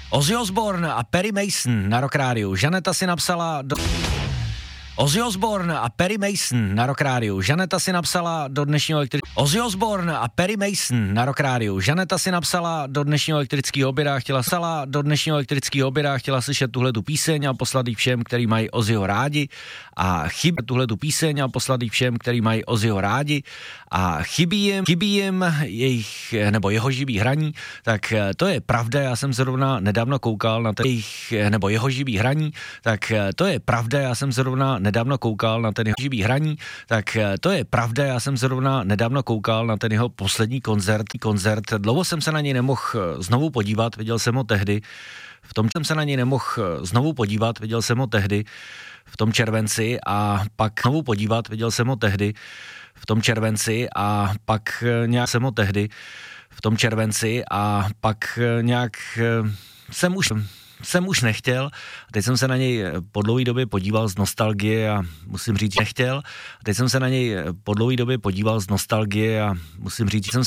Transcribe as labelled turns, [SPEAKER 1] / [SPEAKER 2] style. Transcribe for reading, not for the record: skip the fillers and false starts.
[SPEAKER 1] Ozzy Osbourne a Perry Mason na Rock Rádiu. Žaneta si napsala do... Ozzy Osbourne a Perry Mason na Rock Rádiu. Žaneta si napsala do dnešního Ozzy Osbourne a Perry Mason na Rock Rádiu. Žaneta si napsala do dnešního elektrického oběda, chtěla slyšet tuhletu píseň a poslat ji všem, který mají Ozzyho rádi. A chybí jim jejich, nebo jeho živý hraní, tak to je pravda, já jsem zrovna nedávno koukal na ten jeho živý hraní, tak to je pravda, já jsem zrovna nedávno koukal na ten jeho živý hraní, tak to je pravda, já jsem zrovna nedávno koukal na ten jeho poslední koncert. Dlouho jsem se na něj nemohl znovu podívat, viděl jsem ho tehdy, v tom červenci a pak nějak jsem už nechtěl. A teď jsem se na něj po dlouhé době podíval z nostalgie a musím říct,